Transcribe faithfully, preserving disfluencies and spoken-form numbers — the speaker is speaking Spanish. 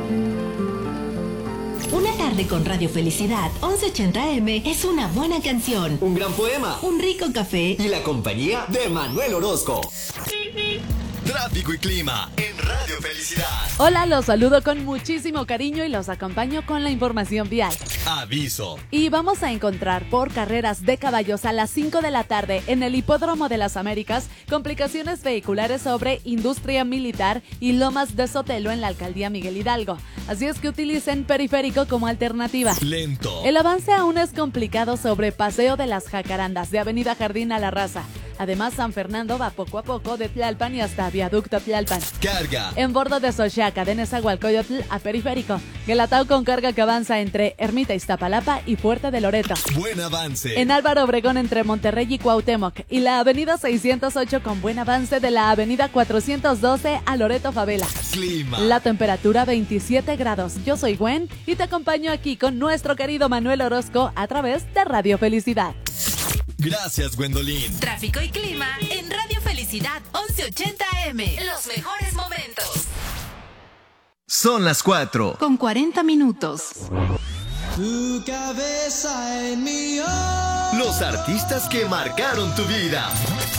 Una tarde con Radio Felicidad once ochenta eme es una buena canción, un gran poema, un rico café y la compañía de Manuel Orozco. Tráfico y clima en Radio Felicidad. Hola, los saludo con muchísimo cariño y los acompaño con la información vial. Aviso. Y vamos a encontrar por carreras de caballos a las cinco de la tarde en el Hipódromo de las Américas complicaciones vehiculares sobre Industria Militar y Lomas de Sotelo en la Alcaldía Miguel Hidalgo. Así es que utilicen periférico como alternativa. Lento. El avance aún es complicado sobre Paseo de las Jacarandas de Avenida Jardín a la Raza. Además, San Fernando va poco a poco de Tlalpan y hasta Viaducto Tlalpan. Carga. En bordo de Xochiaca, de Nezahualcóyotl a Periférico. Guelatao con carga que avanza entre Ermita Iztapalapa y Fuerte de Loreto. Buen avance. En Álvaro Obregón entre Monterrey y Cuauhtémoc. Y la avenida seiscientos ocho con buen avance de la avenida cuatrocientos doce a Loreto Favela. Clima. La temperatura veintisiete grados. Yo soy Gwen y te acompaño aquí con nuestro querido Manuel Orozco a través de Radio Felicidad. Gracias, Gwendolyn. Tráfico y clima en Radio Felicidad once ochenta eme. Los mejores momentos. Son las cuatro. Con cuarenta minutos. Tu cabeza en mi ojo. Los artistas que marcaron tu vida.